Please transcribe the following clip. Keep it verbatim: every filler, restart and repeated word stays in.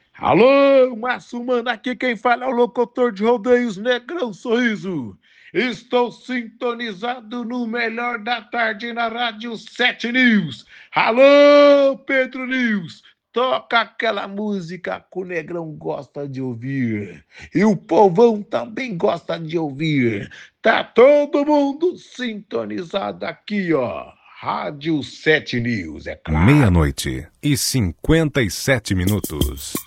Alô, Márcio Mano, aqui quem fala é o locutor de rodeios Negrão Sorriso. Estou sintonizado no melhor da tarde na Rádio sete News. Alô, Pedro News, toca aquela música que o Negrão gosta de ouvir. E o povão também gosta de ouvir. Tá todo mundo sintonizado aqui, ó. Rádio sete News, é claro. Meia-noite e cinquenta e sete minutos.